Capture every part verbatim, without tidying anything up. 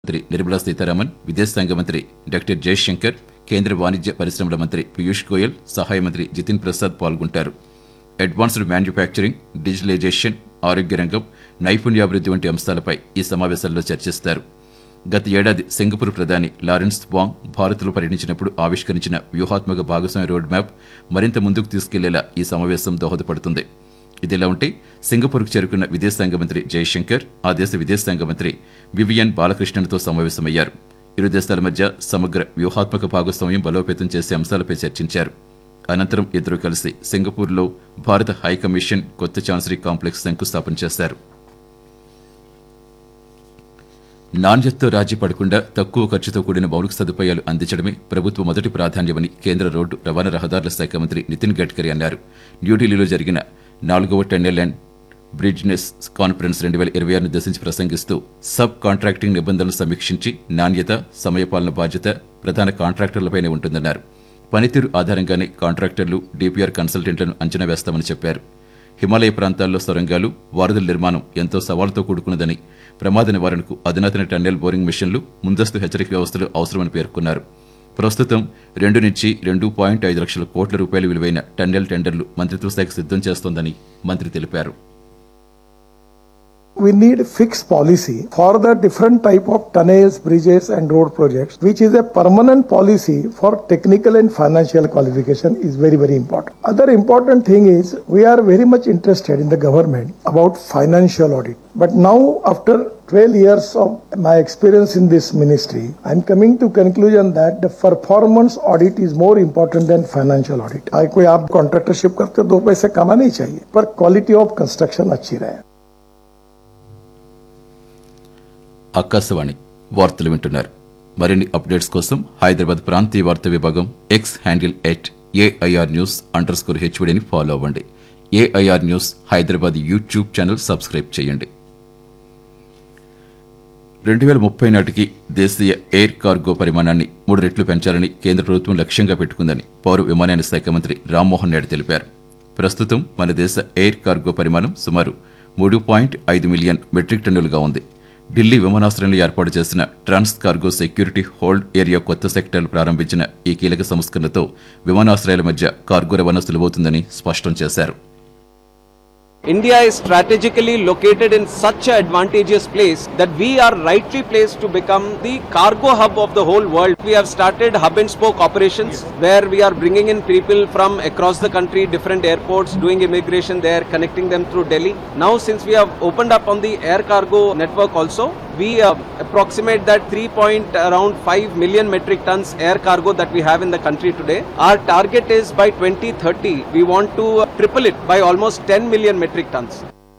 మంత్రి నిర్మలా సీతారామన్, విదేశాంగ మంత్రి డాక్టర్ జయశంకర్, కేంద్ర వాణిజ్య పరిశ్రమల మంత్రి పీయూష్ గోయల్, సహాయ మంత్రి జితిన్ ప్రసాద్ పాల్గొంటారు. అడ్వాన్స్డ్ మ్యానుఫ్యాక్చరింగ్, డిజిటలైజేషన్, ఆరోగ్య రంగం, నైపుణ్యాభివృద్ధి వంటి అంశాలపై ఈ సమావేశాల్లో చర్చిస్తారు. గత ఏడాది సింగపూర్ ప్రధాని లారెన్స్ వాంగ్ భారత్లో పర్యటించినప్పుడు ఆవిష్కరించిన వ్యూహాత్మక భాగస్వామ్య రోడ్ మ్యాప్ మరింత ముందుకు తీసుకెళ్లేలా ఈ సమావేశం దోహదపడుతుంది. ఇదిలా ఉంటే సింగపూర్కు చేరుకున్న విదేశాంగ మంత్రి జయశంకర్ ఆ దేశ విదేశాంగ మంత్రి వివియన్ బాలకృష్ణన్తో సమావేశమయ్యారు. ఇరు దేశాల మధ్య సమగ్ర వ్యూహాత్మక భాగస్వామ్యం బలోపేతం చేసే అంశాలపై చర్చించారు. అనంతరం ఇద్దరూ కలిసి సింగపూర్లో భారత హైకమిషన్ కొత్త చాన్సరీ కాంప్లెక్స్ శంకుస్థాపన చేశారు. నాణ్యతతో రాజీ పడకుండా తక్కువ ఖర్చుతో కూడిన మౌలిక సదుపాయాలు అందించడమే ప్రభుత్వ మొదటి ప్రాధాన్యమని కేంద్ర రోడ్డు రవాణా రహదారుల శాఖ మంత్రి నితిన్ గడ్కరీ అన్నారు. న్యూఢిల్లీలో జరిగిన నాలుగవ టన్నెల్ అండ్ బ్రిడ్జ్నెస్ కాన్ఫరెన్స్ రెండు వేల ఇరవై ఆరును ఉద్దేశించి ప్రసంగిస్తూ సబ్ కాంట్రాక్టింగ్ నిబంధనలు సమీక్షించి నాణ్యత, సమయపాలన బాధ్యత ప్రధాన కాంట్రాక్టర్లపైనే ఉంటుందన్నారు. పనితీరు ఆధారంగానే కాంట్రాక్టర్లు, డీపీఆర్ కన్సల్టెంట్లను అంచనా వేస్తామని చెప్పారు. హిమాలయ ప్రాంతాల్లో సొరంగాలు, వారధుల నిర్మాణం ఎంతో సవాలుతో కూడుకున్నదని, ప్రమాద నివారణకు అధునాతన టన్నెల్ బోరింగ్ మిషన్లు, ముందస్తు హెచ్చరిక వ్యవస్థలు అవసరమని పేర్కొన్నారు. ప్రస్తుతం రెండు నుంచి రెండు పాయింట్ ఐదు లక్షల కోట్ల రూపాయల విలువైన టన్నెల్ టెండర్లు మంత్రిత్వ శాఖ సిద్ధం చేస్తోందని మంత్రి తెలిపారు. We need fixed policy for the different type of tunnels, bridges and road projects, which is a permanent policy for technical and financial qualification is very, very important. Other important thing is we are very much interested in the government about financial audit. But now after twelve years of my experience in this ministry, I am coming to conclusion that the performance audit is more important than financial audit. I कोई आप contractorship करते दो पैसे कमा नहीं चाहिए, पर quality of construction अच्छी रहे. ఆకాశవాణి వార్తలు వింటున్నారు. మరిన్ని అప్డేట్స్ కోసం హైదరాబాద్ ప్రాంతీయ వార్తా విభాగం X handle at AIR news under score హెచ్వీడీని follow అవ్వండి. AIR news Hyderabad YouTube channel subscribe చేయండి. రెండు వేల ముప్పై నాటికి దేశీయ ఎయిర్ కార్గో పరిమాణాన్ని మూడు రెట్లు పెంచాలని కేంద్ర ప్రభుత్వం లక్ష్యంగా పెట్టుకుందని పౌర విమానయాన శాఖ మంత్రి రామ్మోహన్ నాయుడు తెలిపారు. ప్రస్తుతం మన దేశ ఎయిర్ కార్గో పరిమాణం సుమారు మూడు పాయింట్ ఐదు మిలియన్ మెట్రిక్ టన్నులుగా ఉంది. ఢిల్లీ విమానాశ్రయంలో ఏర్పాటు చేసిన ట్రాన్స్ కార్గో సెక్యూరిటీ హోల్డ్ ఏరియా కొత్త సెక్టర్లు ప్రారంభించిన ఈ కీలక సంస్కరణతో విమానాశ్రయాల మధ్య కార్గో రవాణా సులువవుతుందని స్పష్టం చేశారు. India is strategically located in such an advantageous place that we are rightly placed to become the cargo hub of the whole world. We have started hub and spoke operations where we are bringing in people from across the country, different airports, doing immigration there, connecting them through Delhi. Now since we have opened up on the air cargo network also, we uh, approximate that three point around five million metric tons air cargo that we have in the country today. Our target is by twenty thirty, we want to uh, triple it by almost ten million metric tons.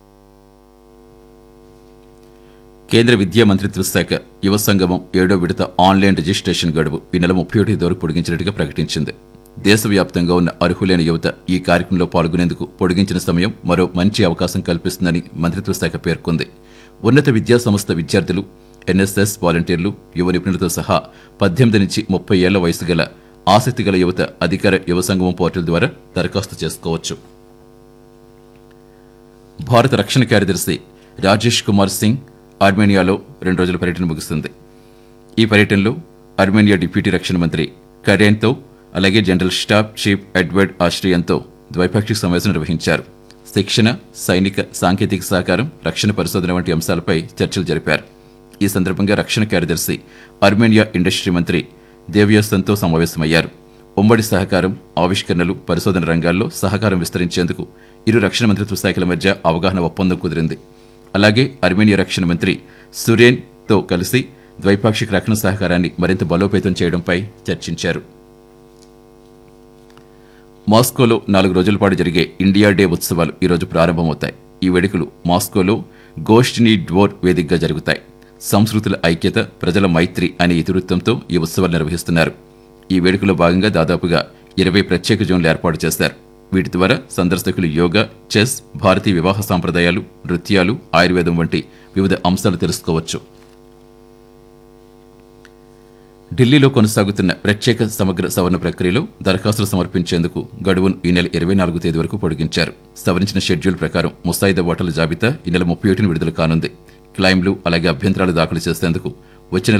కేంద్ర విద్యా మంత్రిత్వ శాఖ యువ సంగమం ఏడో విడత online registration గడువు ఈ నెల ముప్పై ఒకటి వరకు పొడిగించినట్టుగా ప్రకటించింది. దేశవ్యాప్తంగా ఉన్న అర్హులైన యువత ఈ కార్యక్రమంలో పాల్గొనేందుకు పొడిగించిన సమయం మరో మంచి అవకాశం కల్పిస్తుందని మంత్రిత్వ శాఖ పేర్కొంది. ఉన్నత విద్యా సంస్థ విద్యార్థులు, ఎన్ఎస్ఎస్ వాలంటీర్లు, యువ నిపుణులతో సహా పద్దెనిమిది నుంచి ముప్పై ఏళ్ల వయసు గల ఆసక్తి గల యువత అధికార యువ సంగమం పోర్టల్ ద్వారా దరఖాస్తు చేసుకోవచ్చు. భారత రక్షణ కార్యదర్శి రాజేష్ కుమార్ సింగ్ ఆర్మేనియాలో రెండు రోజుల పర్యటన ముగిస్తుంది. ఈ పర్యటనలో ఆర్మేనియా డిప్యూటీ రక్షణ మంత్రి కరేన్తో, అలాగే జనరల్ స్టాఫ్ చీఫ్ ఎడ్వర్డ్ ఆస్ట్రియాన్తో ద్వైపాక్షిక సమావేశం నిర్వహించారు. శిక్షణ, సైనిక సాంకేతిక సహకారం, రక్షణ పరిశోధన వంటి అంశాలపై చర్చలు జరిపారు. ఈ సందర్భంగా రక్షణ కార్యదర్శి ఆర్మేనియా ఇండస్ట్రీ మంత్రి దేవ్యాసన్తో సమావేశమయ్యారు. ఉమ్మడి సహకారం, ఆవిష్కరణలు, పరిశోధన రంగాల్లో సహకారం విస్తరించేందుకు ఇరు రక్షణ మంత్రిత్వ శాఖల మధ్య అవగాహన ఒప్పందం కుదిరింది. అలాగే ఆర్మేనియా రక్షణ మంత్రి సురేన్తో కలిసి ద్వైపాక్షిక రక్షణ సహకారాన్ని మరింత బలోపేతం చేయడంపై చర్చించారు. మాస్కోలో నాలుగు రోజుల పాటు జరిగే ఇండియా డే ఉత్సవాలు ఈరోజు ప్రారంభమవుతాయి. ఈ వేడుకలు మాస్కోలో గోష్ఠిని డ్వోర్ వేదికగా జరుగుతాయి. సంస్కృతుల ఐక్యత, ప్రజల మైత్రి అనే ఇతివృత్తంతో ఈ ఉత్సవాలు నిర్వహిస్తున్నారు. ఈ వేడుకలో భాగంగా దాదాపుగా ఇరవై ప్రత్యేక జోన్లు ఏర్పాటు చేశారు. వీటి ద్వారా సందర్శకులు యోగా, చెస్, భారతీయ వివాహ సాంప్రదాయాలు, నృత్యాలు, ఆయుర్వేదం వంటి వివిధ అంశాలు తెలుసుకోవచ్చు. ఢిల్లీలో కొనసాగుతున్న ప్రత్యేక సమగ్ర సవరణ ప్రక్రియలో దరఖాస్తులు సమర్పించేందుకు గడువును ఈ నెల ఇరవై నాలుగు తేదీ వరకు పొడిగించారు. సవరించిన షెడ్యూల్ ప్రకారం ముసాయిదా ఓటర్ల జాబితా ఈ నెల ముప్పై ఒకటిని విడుదల కానుంది. క్లైమ్లు అలాగే అభ్యంతరాలు దాఖలు చేసేందుకు వచ్చే